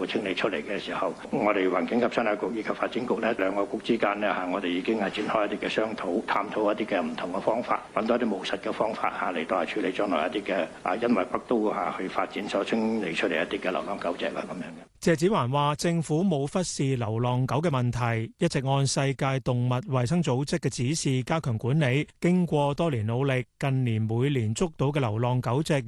清理出嚟嘅時候，我哋環境及生態局以及發展局呢兩個局之間呢，我哋已經係展開一啲嘅商討，探討一啲嘅唔同嘅方法，揾到一啲務實嘅方法嚟到係處理將來一啲嘅因為北都去發展所清理出嚟一啲嘅流浪狗隻咁樣嘅。 謝展寰話：政府冇忽視流浪狗嘅問題，一直按世界動物衛生組織嘅指示加強管理。經過多年努力，近年每年捉到嘅流浪狗隻